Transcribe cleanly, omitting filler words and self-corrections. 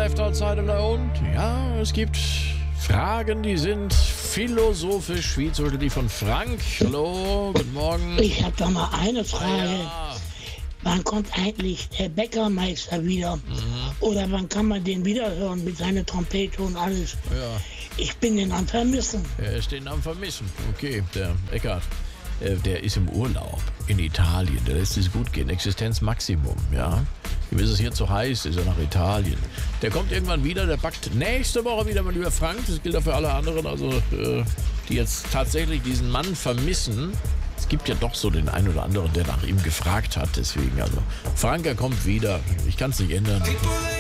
Lifestyle-Zeitung und ja, es gibt Fragen, die sind philosophisch, wie zum Beispiel die von Frank. Hallo, guten Morgen. Ich habe da mal eine Frage. Ja. Wann kommt eigentlich der Bäckermeister wieder? Oder wann kann man den wiederhören mit seiner Trompete und alles? Ja, Ich bin den am Vermissen. er ist den am Vermissen. Okay, der Eckart, der ist im Urlaub in Italien. Der lässt es gut gehen. Existenzmaximum, ja. Ihm ist es hier zu heiß, ist er nach Italien. Der kommt irgendwann wieder, der packt nächste Woche wieder, mein lieber Frank. Das gilt auch für alle anderen, also die jetzt tatsächlich diesen Mann vermissen. Es gibt ja doch so den einen oder anderen, der nach ihm gefragt hat. Deswegen, also Frank, er kommt wieder. Ich kann es nicht ändern.